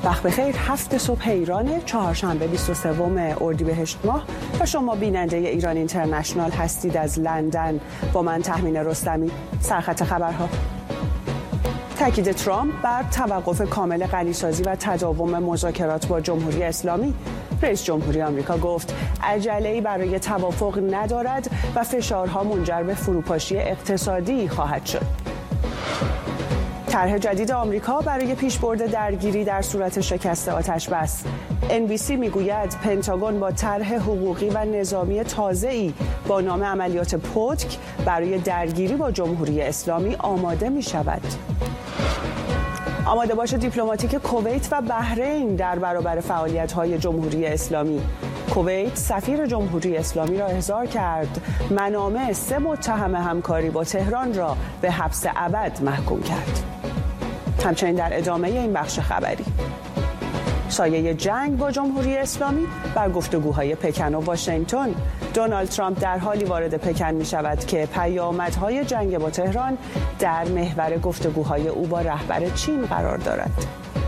وقت بخیر. 7 صبح ایران، چهارشنبه 23 اردیبهشت ماه و شما بیننده ایران اینترنشنال هستید از لندن. با من تهمین رستمی. سرخط خبرها: تاکید ترامپ بر توقف کامل غنیسازی و تداوم مذاکرات با جمهوری اسلامی. رئیس جمهوری آمریکا گفت عجله‌ای برای توافق ندارد و فشارها منجر به فروپاشی اقتصادی خواهد شد. طرح جدید آمریکا برای پیشبرد درگیری در صورت شکست آتش‌بس. NBC میگوید پنتاگون با طرح حقوقی و نظامی تازه‌ای با نام عملیات پتک برای درگیری با جمهوری اسلامی آماده می‌شود. آماده باش دیپلماتیک کویت و بحرین در برابر فعالیت‌های جمهوری اسلامی. کویت سفیر جمهوری اسلامی را احضار کرد. منامه 3 متهم همکاری با تهران را به حبس ابد محکوم کرد. همچنین در ادامه این بخش خبری: سایه جنگ با جمهوری اسلامی بر گفتگوهای پکن و واشنگتن. دونالد ترامپ در حالی وارد پکن می شود که پیامدهای جنگ با تهران در محور گفتگوهای او با رهبر چین قرار دارد.